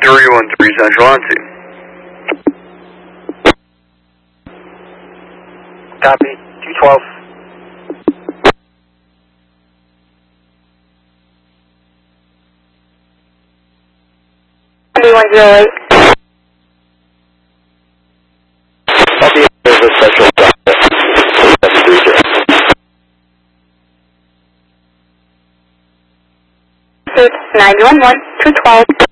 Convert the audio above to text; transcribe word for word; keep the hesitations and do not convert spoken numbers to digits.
three one three Central on two. Copy, two twelve. three one zero eight. I'll be in the special process. nine one one two twelve.